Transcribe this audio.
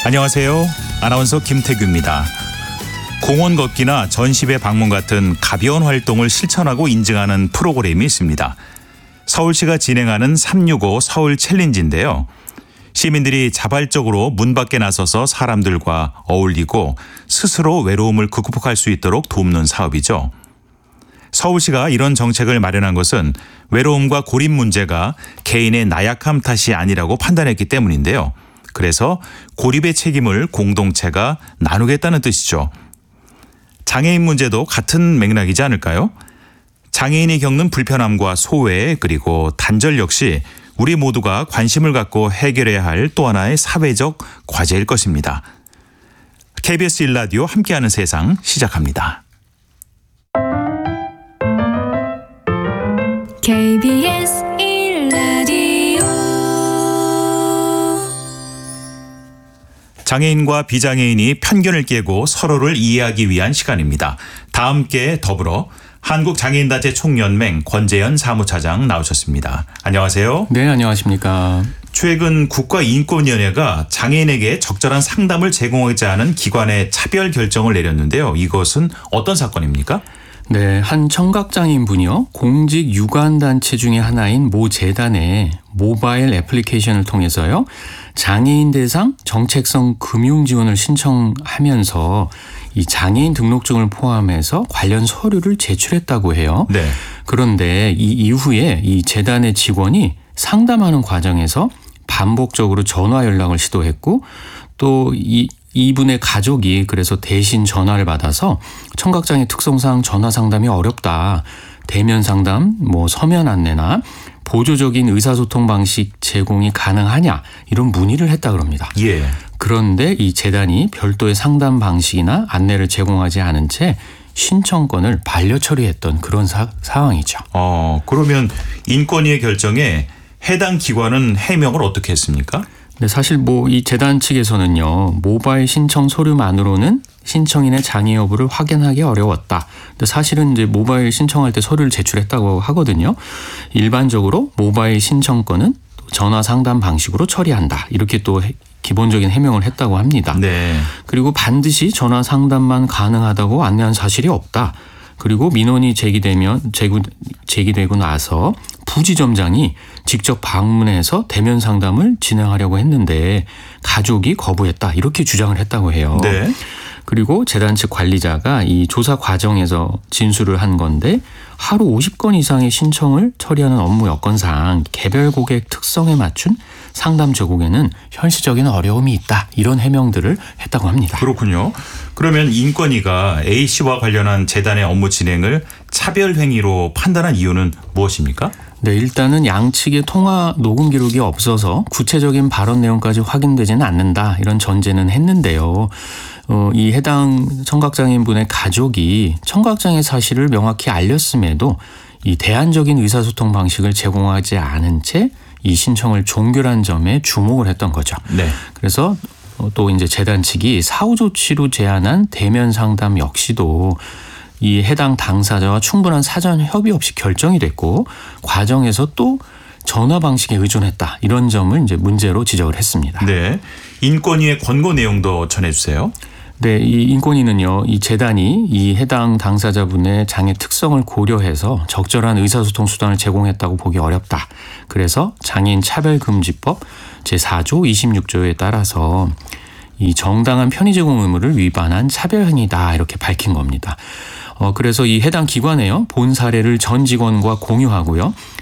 안녕하세요. 아나운서 김태규입니다. 공원 걷기나 전시회 방문 같은 가벼운 활동을 실천하고 인증하는 프로그램이 있습니다. 서울시가 진행하는 365 서울 챌린지인데요. 시민들이 자발적으로 문 밖에 나서서 사람들과 어울리고 스스로 외로움을 극복할 수 있도록 돕는 사업이죠. 서울시가 이런 정책을 마련한 것은 외로움과 고립 문제가 개인의 나약함 탓이 아니라고 판단했기 때문인데요. 그래서 고립의 책임을 공동체가 나누겠다는 뜻이죠. 장애인 문제도 같은 맥락이지 않을까요? 장애인이 겪는 불편함과 소외 그리고 단절 역시 우리 모두가 관심을 갖고 해결해야 할 또 하나의 사회적 과제일 것입니다. KBS 1라디오 함께하는 세상 시작합니다. KBS 1라디오 장애인과 비장애인이 편견을 깨고 서로를 이해하기 위한 시간입니다. 다 함께 더불어 한국장애인단체 총연맹 권재현 사무차장 나오셨습니다. 안녕하세요. 네, 안녕하십니까. 최근 국가인권위원회가 장애인에게 적절한 상담을 제공하지 않은 기관의 차별 결정을 내렸는데요. 이것은 어떤 사건입니까? 네, 한 청각장애인분이요. 공직 유관단체 중에 하나인 모 재단의 모바일 애플리케이션을 통해서요. 장애인 대상 정책성 금융 지원을 신청하면서 이 장애인 등록증을 포함해서 관련 서류를 제출했다고 해요. 네. 그런데 이 이후에 이 재단의 직원이 상담하는 과정에서 반복적으로 전화 연락을 시도했고 또 이분의 가족이 그래서 대신 전화를 받아서 청각장애 특성상 전화 상담이 어렵다. 대면 상담, 서면 안내나 보조적인 의사소통 방식 제공이 가능하냐 이런 문의를 했다 그럽니다. 예. 그런데 이 재단이 별도의 상담 방식이나 안내를 제공하지 않은 채 신청권을 반려 처리했던 그런 상황이죠. 그러면 인권위의 결정에 해당 기관은 해명을 어떻게 했습니까? 네, 사실 이 재단 측에서는요. 모바일 신청 서류만으로는 신청인의 장애 여부를 확인하기 어려웠다. 근데 사실은 이제 모바일 신청할 때 서류를 제출했다고 하거든요. 일반적으로 모바일 신청권은 전화 상담 방식으로 처리한다. 이렇게 또 기본적인 해명을 했다고 합니다. 네. 그리고 반드시 전화 상담만 가능하다고 안내한 사실이 없다. 그리고 민원이 제기되고 나서 부지점장이 직접 방문해서 대면 상담을 진행하려고 했는데 가족이 거부했다. 이렇게 주장을 했다고 해요. 네. 그리고 재단 측 관리자가 이 조사 과정에서 진술을 한 건데 하루 50건 이상의 신청을 처리하는 업무 여건상 개별 고객 특성에 맞춘 상담 제공에는 현실적인 어려움이 있다. 이런 해명들을 했다고 합니다. 그렇군요. 그러면 인권위가 A씨와 관련한 재단의 업무 진행을 차별 행위로 판단한 이유는 무엇입니까? 네, 일단은 양측의 통화 녹음 기록이 없어서 구체적인 발언 내용까지 확인되지는 않는다. 이런 전제는 했는데요. 이 해당 청각장애인분의 가족이 청각장애 사실을 명확히 알렸음에도 이 대안적인 의사소통 방식을 제공하지 않은 채 이 신청을 종결한 점에 주목을 했던 거죠. 네. 그래서 또 이제 재단 측이 사후 조치로 제안한 대면 상담 역시도 이 해당 당사자와 충분한 사전 협의 없이 결정이 됐고 과정에서 또 전화 방식에 의존했다. 이런 점을 이제 문제로 지적을 했습니다. 네. 인권위의 권고 내용도 전해주세요. 네, 이 인권위는요, 이 재단이 이 해당 당사자분의 장애 특성을 고려해서 적절한 의사소통 수단을 제공했다고 보기 어렵다. 그래서 장애인 차별금지법 제4조 26조에 따라서 이 정당한 편의 제공 의무를 위반한 차별 행위다 이렇게 밝힌 겁니다. 그래서 이 해당 기관에요 본 사례를 전 직원과 공유하고요